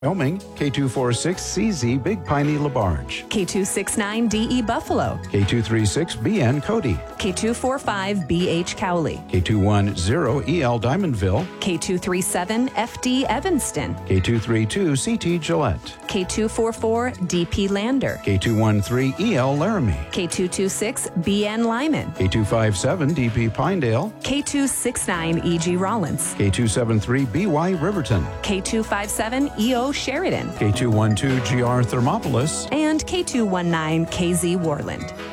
Wyoming, K246CZ Big Piney LaBarge, K269DE Buffalo, K236BN Cody, K245BH Cowley, K210EL Diamondville, K237FD Evanston, K232CT Gillette, K244DP Lander, K213EL Laramie, K226BN Lyman, K257DP Pinedale, K269EG Rollins, K273BY Riverton, K257EO Sheridan, K212GR Thermopolis, and K219KZ Warland.